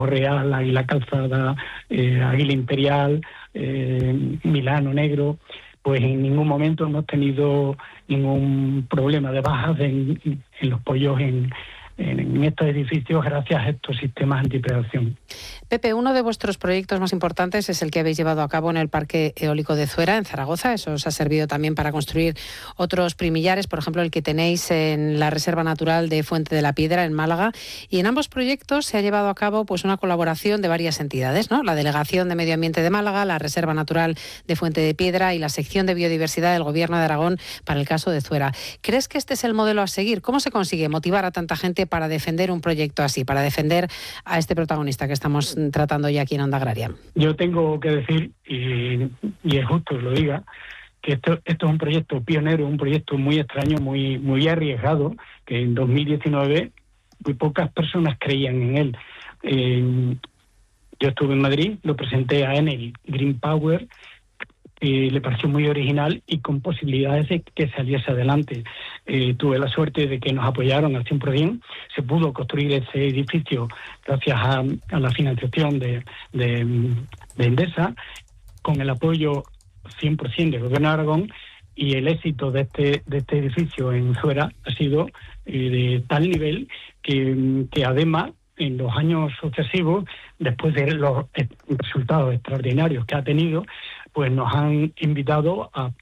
Real, Águila Calzada, Águila Imperial, Milano Negro, pues en ningún momento hemos tenido ningún problema de bajas en los pollos en estos edificios gracias a estos sistemas antipredación. Pepe, uno de vuestros proyectos más importantes es el que habéis llevado a cabo en el Parque Eólico de Zuera, en Zaragoza. Eso os ha servido también para construir otros primillares, por ejemplo, el que tenéis en la Reserva Natural de Fuente de la Piedra, en Málaga. Y en ambos proyectos se ha llevado a cabo pues una colaboración de varias entidades, ¿no? La Delegación de Medio Ambiente de Málaga, la Reserva Natural de Fuente de Piedra y la Sección de Biodiversidad del Gobierno de Aragón para el caso de Zuera. ¿Crees que este es el modelo a seguir? ¿Cómo se consigue motivar a tanta gente para defender un proyecto así, para defender a este protagonista que estamos tratando ya aquí en Onda Agraria? Yo tengo que decir, y es justo que lo diga, que esto es un proyecto pionero, un proyecto muy extraño, muy arriesgado, que en 2019 muy pocas personas creían en él. Yo estuve en Madrid, lo presenté a Enel Green Power, le pareció muy original y con posibilidades de que saliese adelante. Tuve la suerte de que nos apoyaron al 100%. Se pudo construir ese edificio gracias a la financiación de Endesa, con el apoyo 100% del Gobierno de Aragón, y el éxito de este edificio en Zuera ha sido de tal nivel que además en los años sucesivos, después de los resultados extraordinarios que ha tenido, pues nos han invitado a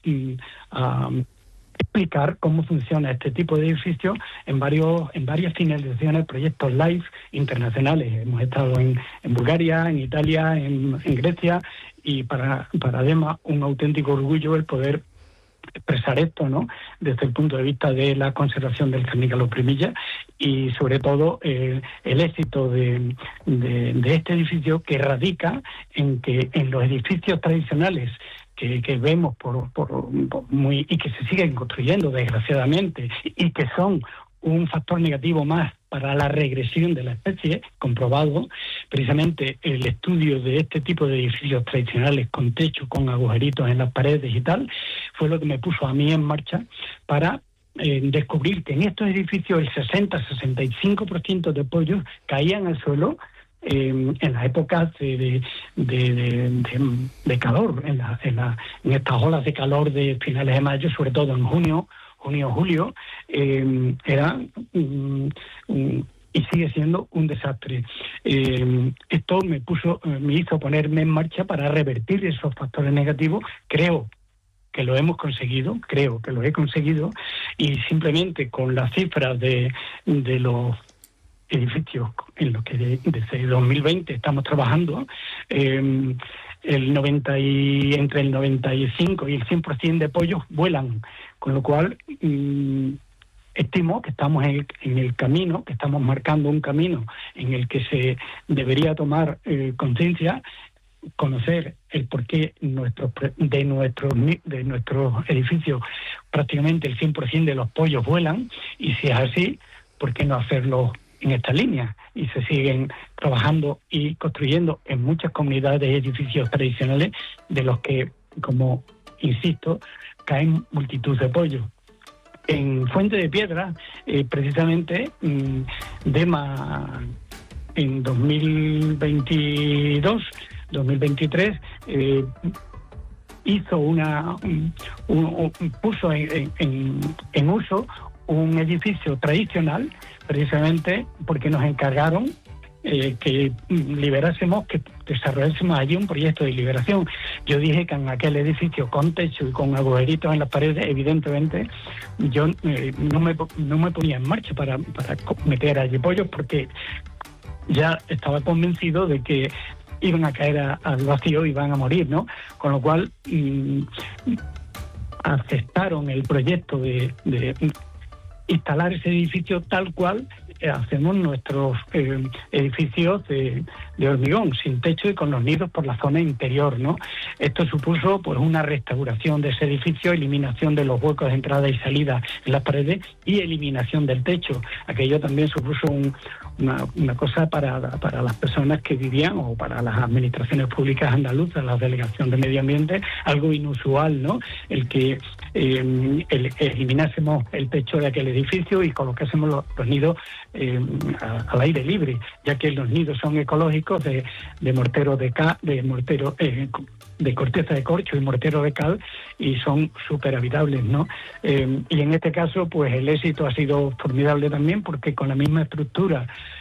explicar cómo funciona este tipo de edificios en varias finalizaciones, proyectos LIFE internacionales. Hemos estado en Bulgaria, en Italia, en Grecia, y para además un auténtico orgullo el poder expresar esto, ¿no?, desde el punto de vista de la conservación del cernícalo-primilla y sobre todo el éxito de este edificio, que radica en que en los edificios tradicionales que vemos y que se siguen construyendo desgraciadamente y que son un factor negativo más para la regresión de la especie, comprobado. Precisamente el estudio de este tipo de edificios tradicionales con techo, con agujeritos en las paredes y tal, fue lo que me puso a mí en marcha para descubrir que en estos edificios el 60-65% de pollos caían al suelo en las épocas de calor, en estas olas de calor de finales de mayo, sobre todo en junio, julio, era y sigue siendo un desastre. Esto me hizo ponerme en marcha para revertir esos factores negativos. Creo que lo he conseguido, y simplemente con las cifras de los edificios en los que desde 2020 estamos trabajando, entre el 95 y el 100% de pollos vuelan, con lo cual estimo que estamos en el camino, que estamos marcando un camino en el que se debería tomar conciencia, conocer el porqué de nuestros edificios prácticamente el 100% de los pollos vuelan, y si es así, ¿por qué no hacerlo en esta línea? Y se siguen trabajando y construyendo en muchas comunidades de edificios tradicionales de los que, como insisto, caen multitud de pollos. En Fuente de Piedra, precisamente, DEMA en 2023 puso en uso un edificio tradicional, precisamente porque nos encargaron que desarrollásemos allí un proyecto de liberación. Yo dije que en aquel edificio con techo y con agujeritos en las paredes, evidentemente yo no me ponía en marcha para meter allí pollos, porque ya estaba convencido de que iban a caer al vacío y iban a morir, ¿no? Con lo cual aceptaron el proyecto de instalar ese edificio tal cual hacemos nuestros edificios de hormigón, sin techo y con los nidos por la zona interior, ¿no? Esto supuso pues una restauración de ese edificio, eliminación de los huecos de entrada y salida en las paredes y eliminación del techo. Aquello también supuso una cosa para las personas que vivían, o para las administraciones públicas andaluzas, la Delegación de Medio Ambiente, algo inusual, ¿no? El que eliminásemos el techo de aquel edificio y colocásemos los nidos al aire libre, ya que los nidos son ecológicos de mortero de corteza de corcho y mortero de cal, y son súper habitables, ¿no? Y en este caso, pues el éxito ha sido formidable también, porque con la misma estructura